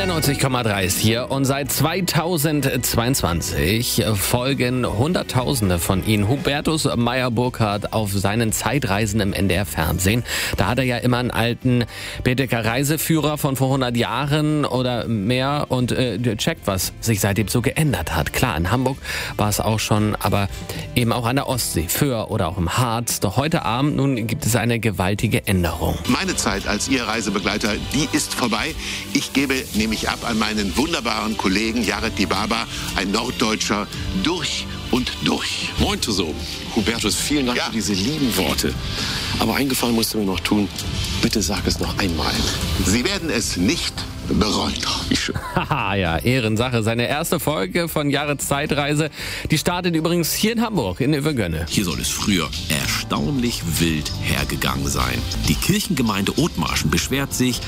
92,3 ist hier und seit 2022 folgen Hunderttausende von Ihnen Hubertus Meyer-Burkhardt auf seinen Zeitreisen im NDR-Fernsehen. Da hat er ja immer einen alten Bedecker-Reiseführer von vor 100 Jahren oder mehr und checkt, was sich seitdem so geändert hat. Klar, in Hamburg war es auch schon, aber eben auch an der Ostsee, Föhr oder auch im Harz. Doch heute Abend nun gibt es eine gewaltige Änderung. Meine Zeit als Ihr Reisebegleiter, die ist vorbei. Ich gebe nämlich ab an meinen wunderbaren Kollegen Jared Dibaba, ein Norddeutscher, durch und durch. Moin zusammen. Hubertus, vielen Dank für diese lieben Worte. Aber einen Gefallen musst du mir noch tun. Bitte sag es noch einmal. Sie werden es nicht bereuen. Wie schön. Haha, ja, Ehrensache. Seine erste Folge von Jareds Zeitreise, die startet übrigens hier in Hamburg, in Övergönne. Hier soll es früher erstaunlich wild hergegangen sein. Die Kirchengemeinde Othmarschen beschwert sich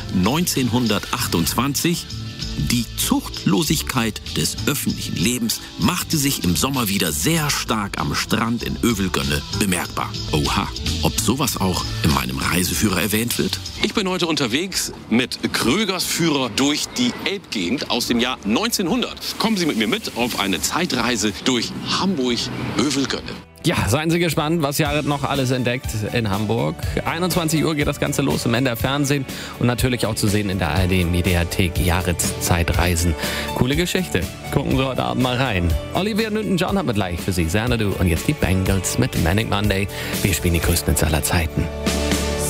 1928, die Zuchtlosigkeit des öffentlichen Lebens machte sich im Sommer wieder sehr stark am Strand in Övelgönne bemerkbar. Oha, ob sowas auch in meinem Reiseführer erwähnt wird? Ich bin heute unterwegs mit Krögers Führer durch die Elbgegend aus dem Jahr 1900. Kommen Sie mit mir mit auf eine Zeitreise durch Hamburg-Övelgönne. Ja, seien Sie gespannt, was Jared noch alles entdeckt in Hamburg. 21 Uhr geht das Ganze los im NDR-Fernsehen und natürlich auch zu sehen in der ARD-Mediathek. Jareds Zeitreisen. Coole Geschichte. Gucken Sie heute Abend mal rein. Olivia Newton-John hat mit gleich für Sie Xanadu und jetzt die Bengals mit Manic Monday. Wir spielen die größten Hits aller Zeiten.